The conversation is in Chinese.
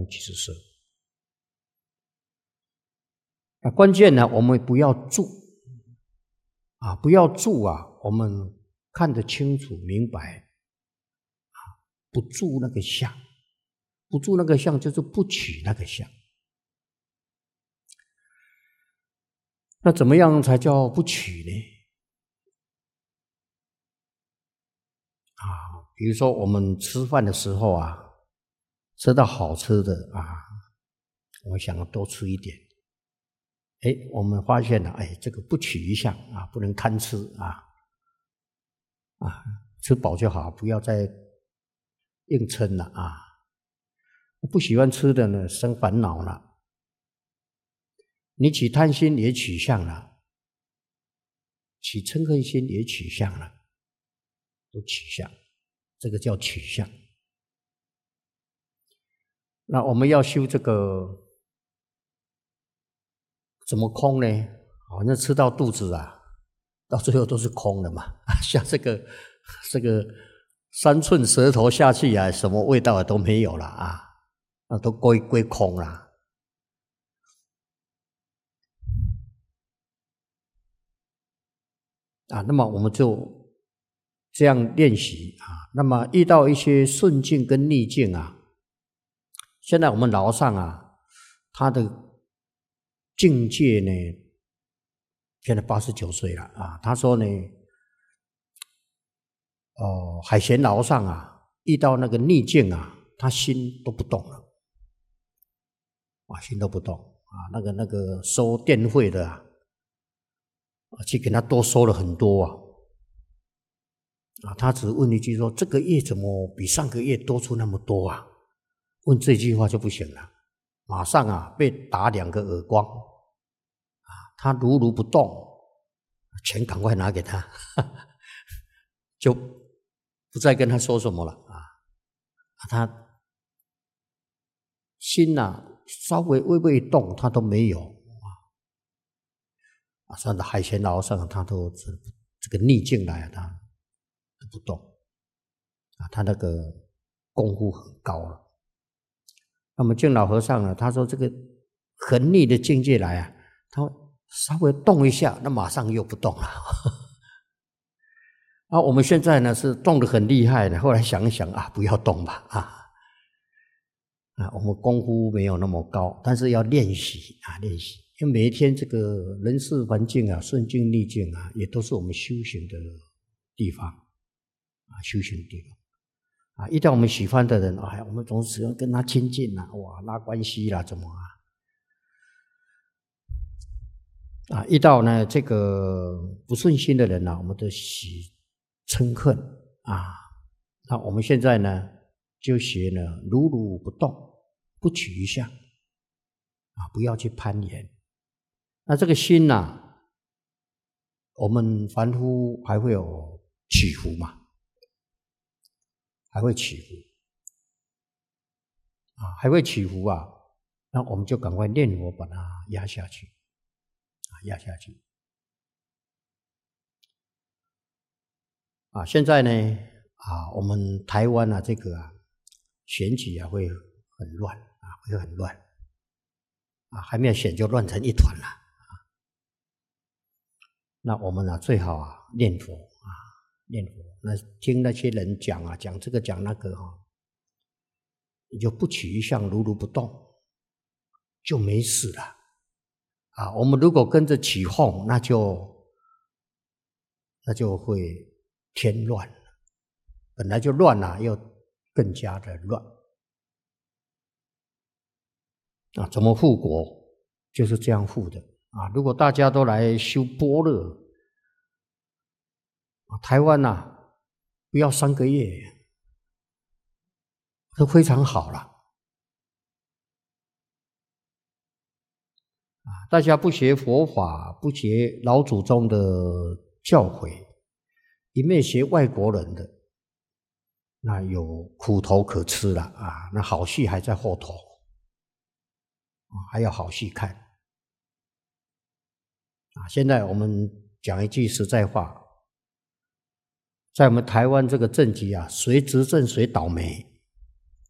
空即是色。那关键呢，我们不要住啊，不要住啊，我们看得清楚明白啊，不住那个相，不住那个相就是不取那个相。那怎么样才叫不取呢？啊，比如说我们吃饭的时候啊，吃到好吃的啊，我想要多吃一点。我们发现了，这个不取一相啊，不能贪吃啊，吃饱就好，不要再硬撑了啊。不喜欢吃的呢，生烦恼了。你起贪心也取相了，起嗔恨心也取相了，都取相，这个叫取相。那我们要修这个怎么空呢？反正吃到肚子啊，到最后都是空的嘛。像这个3寸舌头下去啊，什么味道都没有了啊，那都归空了。那么我们就这样练习啊。那么遇到一些顺境跟逆境啊，现在我们老上啊，他的境界呢，现在89岁了啊。他说呢，海贤老上啊，遇到那个逆境啊，他心都不动了，心都不动啊。那个收电费的啊，去给他多收了很多啊。他只问一句说：“这个月怎么比上个月多出那么多啊？”问这句话就不行了，马上啊被打2个耳光啊。他如不动，钱赶快拿给他，就不再跟他说什么了啊。他心稍微微动，他都没有啊。算是海贤老上，他都这个逆境来他都不动啊。他那个功夫很高了。那么净老和尚呢，他说这个很逆的境界来啊，他稍微动一下，那马上又不动了。我们现在呢是动得很厉害的，后来想一想啊，不要动吧我们功夫没有那么高，但是要练习练习。因为每一天这个人事环境啊，顺境逆境啊，也都是我们修行的地方修行的地方。遇到我们喜欢的人，我们总是要跟他亲近拉关系啦，怎么遇到呢这个不顺心的人我们都起嗔恨那我们现在呢就学呢如不动，不取一相不要去攀岩。那这个心我们凡夫还会有起伏嘛？还会起伏还会起伏那我们就赶快念佛把它压下去压下去现在呢我们台湾这个选举会很乱会很乱还没有选就乱成一团了那我们最好念佛念佛。那听那些人讲讲这个讲那个你就不取一相，如不动，就没事了我们如果跟着起哄，那就会添乱了。本来就乱又更加的乱怎么护国？就是这样护的如果大家都来修般若台湾不要3个月都非常好了大家不学佛法，不学老祖宗的教诲，一面学外国人的，那有苦头可吃了那好戏还在后头还要好戏看现在我们讲一句实在话，在我们台湾这个政局谁执政谁倒霉